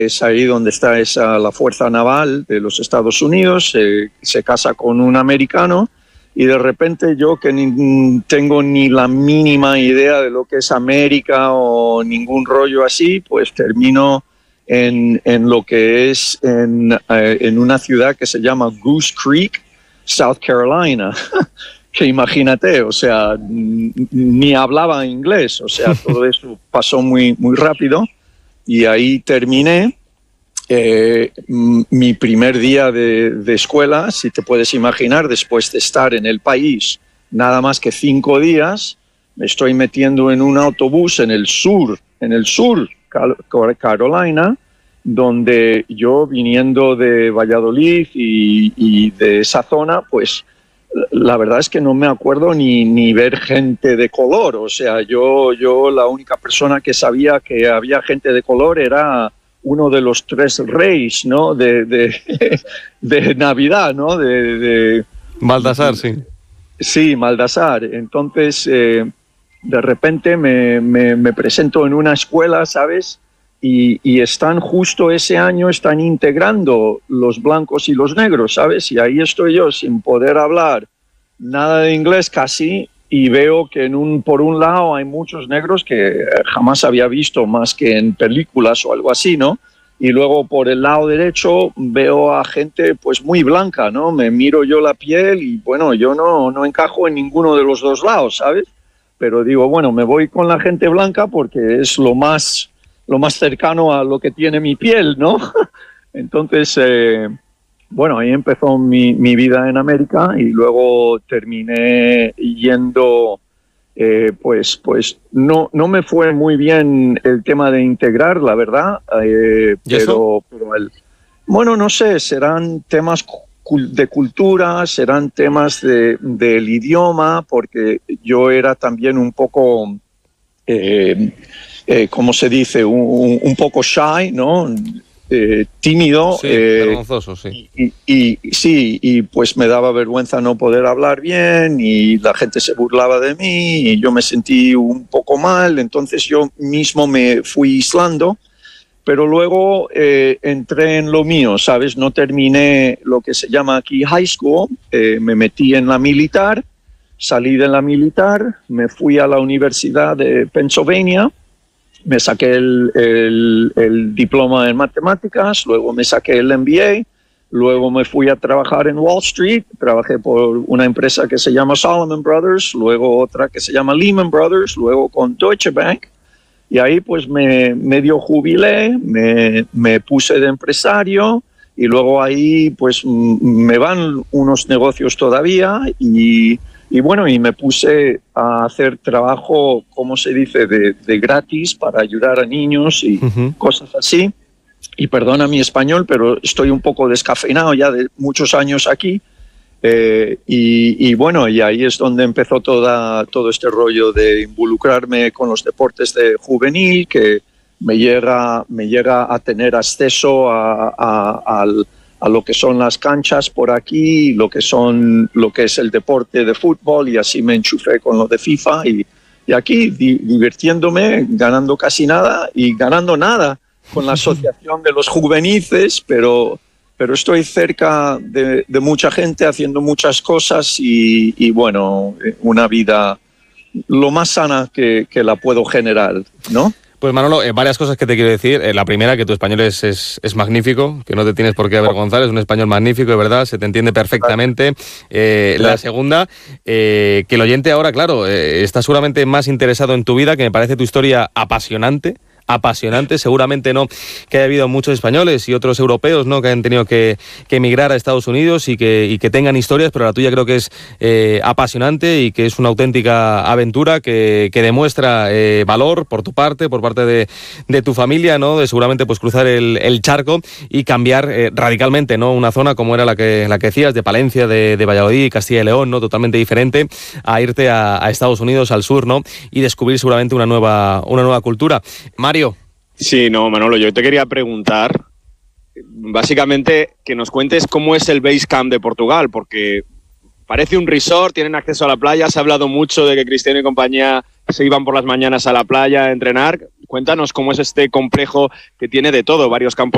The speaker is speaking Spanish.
Es ahí donde está la Fuerza Naval de los Estados Unidos, se casa con un americano y de repente yo que tengo ni la mínima idea de lo que es América o ningún rollo así, pues termino en lo que es en una ciudad que se llama Goose Creek, South Carolina. Que imagínate, o sea, ni hablaba inglés, o sea, todo eso pasó muy, muy rápido. Y ahí terminé mi primer día de escuela, si te puedes imaginar, después de estar en el país nada más que 5 días, me estoy metiendo en un autobús en el sur Carolina, donde yo viniendo de Valladolid y de esa zona, pues la verdad es que no me acuerdo ni ver gente de color. O sea, yo la única persona que sabía que había gente de color era uno de los 3 reyes, ¿no? de Navidad, ¿no? Baltasar, sí. Sí, Baltasar. Entonces, de repente me presento en una escuela, ¿sabes? Y están justo ese año, están integrando los blancos y los negros, ¿sabes? Y ahí estoy yo sin poder hablar nada de inglés casi, y veo que por un lado hay muchos negros que jamás había visto más que en películas o algo así, ¿no? Y luego por el lado derecho veo a gente pues muy blanca, ¿no? Me miro yo la piel y bueno, yo no encajo en ninguno de los dos lados, ¿sabes? Pero digo, bueno, me voy con la gente blanca porque es lo más cercano a lo que tiene mi piel, ¿no? Entonces, bueno, ahí empezó mi vida en América y luego terminé yendo, pues no me fue muy bien el tema de integrar, la verdad, pero bueno, no sé, serán temas de cultura, serán temas del idioma, porque yo era también un poco... ¿cómo se dice? Un poco shy, ¿no? Tímido. Sí, vergonzoso, sí. Y pues me daba vergüenza no poder hablar bien y la gente se burlaba de mí y yo me sentí un poco mal, entonces yo mismo me fui aislando, pero luego entré en lo mío, ¿sabes? No terminé lo que se llama aquí high school, me metí en la militar, salí de la militar, me fui a la Universidad de Pennsylvania. Me saqué el diploma en matemáticas, luego me saqué el MBA, luego me fui a trabajar en Wall Street, trabajé por una empresa que se llama Salomon Brothers, luego otra que se llama Lehman Brothers, luego con Deutsche Bank, y ahí pues me medio jubilé, me puse de empresario, y luego ahí pues me van unos negocios todavía, y bueno, y me puse a hacer trabajo, ¿cómo se dice?, de gratis para ayudar a niños y cosas así. Y perdona mi español, pero estoy un poco descafeinado ya de muchos años aquí. Y bueno, y ahí es donde empezó todo este rollo de involucrarme con los deportes de juvenil, que me llega a tener acceso a lo que son las canchas por aquí, lo que es el deporte de fútbol, y así me enchufé con lo de FIFA y aquí divirtiéndome, ganando casi nada y ganando nada con la asociación de los juveniles, pero estoy cerca de mucha gente haciendo muchas cosas y bueno, una vida lo más sana que la puedo generar, ¿no? Pues Manolo, varias cosas que te quiero decir. La primera, que tu español es magnífico, que no te tienes por qué avergonzar, es un español magnífico, de verdad, se te entiende perfectamente. La segunda, que el oyente ahora, claro, está seguramente más interesado en tu vida, que me parece tu historia apasionante, seguramente no que haya habido muchos españoles y otros europeos, ¿no?, que hayan tenido que emigrar a Estados Unidos y que tengan historias, pero la tuya creo que es apasionante y que es una auténtica aventura que demuestra valor por tu parte, por parte de tu familia, ¿no?, de seguramente pues cruzar el charco y cambiar radicalmente, ¿no?, una zona como era la que decías, de Palencia, de Valladolid, Castilla y León, ¿no?, totalmente diferente, a irte a Estados Unidos, al sur, ¿no?, y descubrir seguramente una nueva cultura. Mario. Sí, no, Manolo, yo te quería preguntar, básicamente, que nos cuentes cómo es el Base Camp de Portugal, porque parece un resort, tienen acceso a la playa, se ha hablado mucho de que Cristiano y compañía se iban por las mañanas a la playa a entrenar. Cuéntanos cómo es este complejo que tiene de todo, varios campos